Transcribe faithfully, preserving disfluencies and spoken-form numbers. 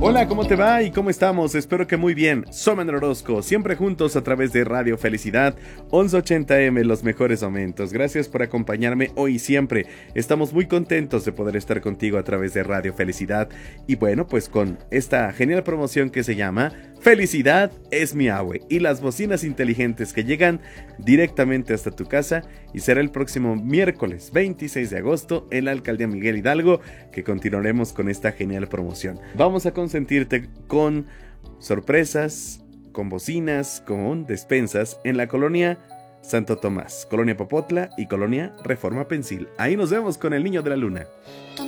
Hola, ¿cómo te va y cómo estamos? Espero que muy bien. Soy Manuel Orozco, siempre juntos a través de Radio Felicidad, once ochenta eme, los mejores momentos. Gracias por acompañarme hoy y siempre. Estamos muy contentos de poder estar contigo a través de Radio Felicidad. Y bueno, pues con esta genial promoción que se llama Felicidad es mi abue y las bocinas inteligentes que llegan directamente hasta tu casa, y será el próximo miércoles veintiséis de agosto en la Alcaldía Miguel Hidalgo que continuaremos con esta genial promoción. Vamos a consentirte con sorpresas, con bocinas, con despensas en la colonia Santo Tomás, Colonia Popotla y Colonia Reforma Pensil. Ahí nos vemos con el Niño de la Luna.